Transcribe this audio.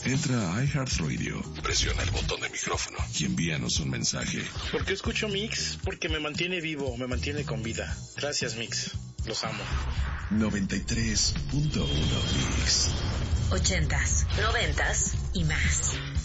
Entra a iHeartRadio, presiona el botón de micrófono y envíanos un mensaje. ¿Por qué escucho Mix? Porque me mantiene vivo, me mantiene con vida. Gracias, Mix. Los amo. 93.1 Mix. 80s, 90s y más.